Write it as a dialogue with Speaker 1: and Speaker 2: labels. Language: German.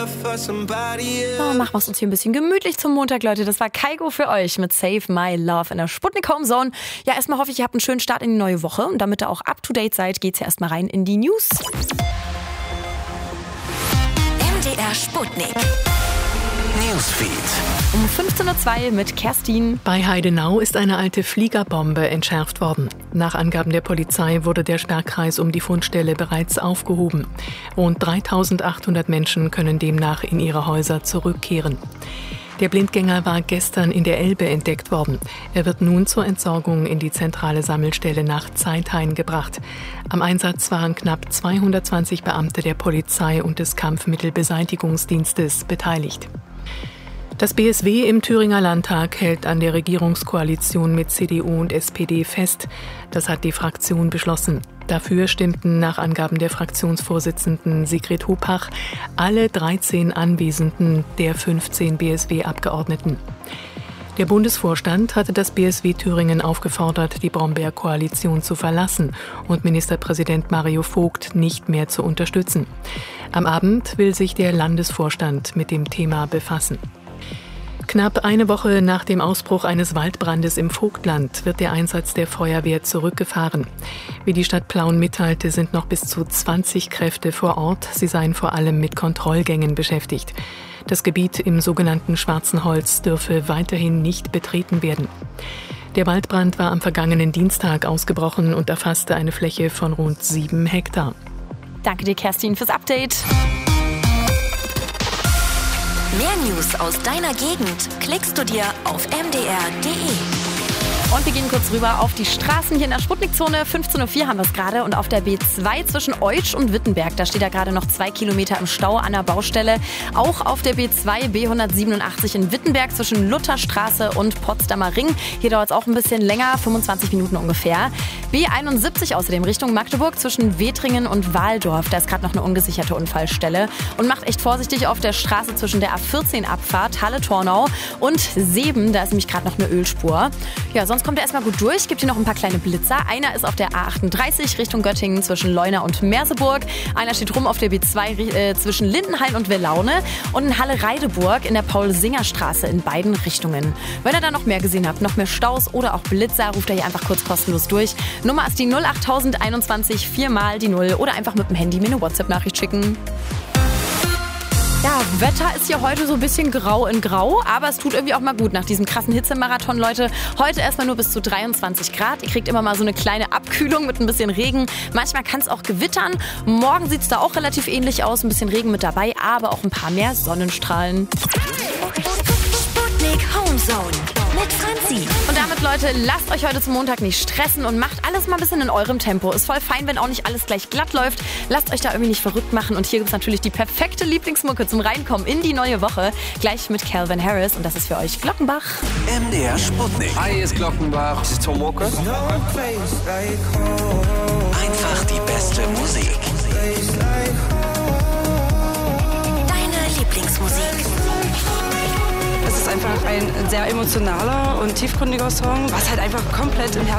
Speaker 1: So, machen wir es uns hier ein bisschen gemütlich zum Montag, Leute. Das war Kygo für euch mit Save My Love in der Sputnik Home Zone. Ja, erstmal hoffe ich, ihr habt einen schönen Start in die neue Woche. Und damit ihr auch up to date seid, geht's ja erstmal rein in die News.
Speaker 2: MDR Sputnik Newsfeed.
Speaker 1: Um 15.02 Uhr mit Kerstin.
Speaker 3: Bei Heidenau ist eine alte Fliegerbombe entschärft worden. Nach Angaben der Polizei wurde der Sperrkreis um die Fundstelle bereits aufgehoben. Rund 3.800 Menschen können demnach in ihre Häuser zurückkehren. Der Blindgänger war gestern in der Elbe entdeckt worden. Er wird nun zur Entsorgung in die zentrale Sammelstelle nach Zeithain gebracht. Am Einsatz waren knapp 220 Beamte der Polizei und des Kampfmittelbeseitigungsdienstes beteiligt. Das BSW im Thüringer Landtag hält an der Regierungskoalition mit CDU und SPD fest. Das hat die Fraktion beschlossen. Dafür stimmten nach Angaben der Fraktionsvorsitzenden Sigrid Hupach alle 13 Anwesenden der 15 BSW-Abgeordneten. Der Bundesvorstand hatte das BSW Thüringen aufgefordert, die Brombeer-Koalition zu verlassen und Ministerpräsident Mario Vogt nicht mehr zu unterstützen. Am Abend will sich der Landesvorstand mit dem Thema befassen. Knapp eine Woche nach dem Ausbruch eines Waldbrandes im Vogtland wird der Einsatz der Feuerwehr zurückgefahren. Wie die Stadt Plauen mitteilte, sind noch bis zu 20 Kräfte vor Ort. Sie seien vor allem mit Kontrollgängen beschäftigt. Das Gebiet im sogenannten Schwarzen Holz dürfe weiterhin nicht betreten werden. Der Waldbrand war am vergangenen Dienstag ausgebrochen und erfasste eine Fläche von rund 7 Hektar.
Speaker 1: Danke dir, Kerstin, fürs Update.
Speaker 2: Mehr News aus deiner Gegend klickst du dir auf mdr.de.
Speaker 1: Und wir gehen kurz rüber auf die Straßen hier in der Sputnikzone. 15.04 Uhr haben wir es gerade. Und auf der B2 zwischen Eutsch und Wittenberg, da steht da gerade noch 2 Kilometer im Stau an der Baustelle. Auch auf der B2 B187 in Wittenberg zwischen Lutherstraße und Potsdamer Ring. Hier dauert es auch ein bisschen länger, 25 Minuten ungefähr. B71 außerdem Richtung Magdeburg zwischen Wetringen und Waldorf. Da ist gerade noch eine ungesicherte Unfallstelle. Und macht echt vorsichtig auf der Straße zwischen der A14-Abfahrt Halle-Tornau und Seeben. Da ist nämlich gerade noch eine Ölspur. Ja, sonst kommt er erstmal gut durch. Gibt hier noch ein paar kleine Blitzer. Einer ist auf der A38 Richtung Göttingen zwischen Leuna und Merseburg. Einer steht rum auf der B2 zwischen Lindenhain und Wellaune. Und in Halle-Reideburg in der Paul-Singer-Straße in beiden Richtungen. Wenn ihr da noch mehr gesehen habt, noch mehr Staus oder auch Blitzer, ruft er hier einfach kurz kostenlos durch. Nummer ist die 08021 4 die 0 oder einfach mit dem Handy mir eine WhatsApp-Nachricht schicken. Ja, Wetter ist hier heute so ein bisschen grau in grau, aber es tut irgendwie auch mal gut nach diesem krassen Hitzemarathon, Leute. Heute erstmal nur bis zu 23 Grad. Ihr kriegt immer mal so eine kleine Abkühlung mit ein bisschen Regen. Manchmal kann es auch gewittern. Morgen sieht es da auch relativ ähnlich aus. Ein bisschen Regen mit dabei, aber auch ein paar mehr Sonnenstrahlen.
Speaker 2: Sputnik Home Zone mit Franzi.
Speaker 1: Und damit, Leute, lasst euch heute zum Montag nicht stressen und macht alles mal ein bisschen in eurem Tempo. Ist voll fein, wenn auch nicht alles gleich glatt läuft. Lasst euch da irgendwie nicht verrückt machen. Und hier gibt es natürlich die perfekte Lieblingsmucke zum Reinkommen in die neue Woche. Gleich mit Calvin Harris. Und das ist für euch Glockenbach.
Speaker 4: MDR Sputnik.
Speaker 5: Hi, hier ist Glockenbach. Das ist Tom Walker.
Speaker 4: Einfach die beste Musik.
Speaker 2: Deine Lieblingsmusik.
Speaker 6: Es ist einfach ein sehr emotionaler und tiefgründiger Song, was halt einfach komplett im Herzen